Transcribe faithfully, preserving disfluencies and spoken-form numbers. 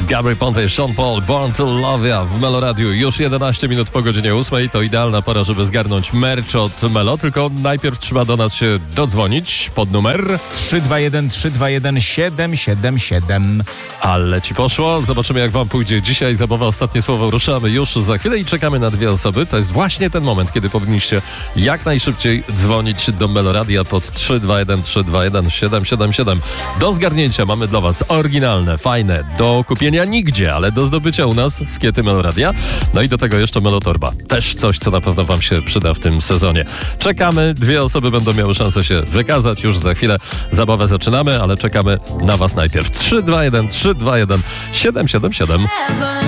Gabry Ponte, Sean Paul, Born to Love Ya w Meloradiu. Już jedenaście minut po godzinie ósmej. To idealna pora, żeby zgarnąć merch od Melo. Tylko najpierw trzeba do nas się dodzwonić pod numer trzy dwa jeden trzy dwa jeden siedem siedem siedem. Ale ci poszło. Zobaczymy, jak wam pójdzie dzisiaj. Zabawa Ostatnie Słowo ruszamy już za chwilę i czekamy na dwie osoby. To jest właśnie ten moment, kiedy powinniście jak najszybciej dzwonić do Meloradia pod trzy dwa jeden trzy dwa jeden siedem siedem siedem. Do zgarnięcia mamy dla was oryginalne, fajne, do kupienia nigdzie, ale do zdobycia u nas skiety Meloradia. No i do tego jeszcze Melotorba. Też coś, co na pewno wam się przyda w tym sezonie. Czekamy. Dwie osoby będą miały szansę się wykazać. Już za chwilę zabawę zaczynamy, ale czekamy na was najpierw. trzy dwa jeden trzy dwa jeden siedem siedem siedem.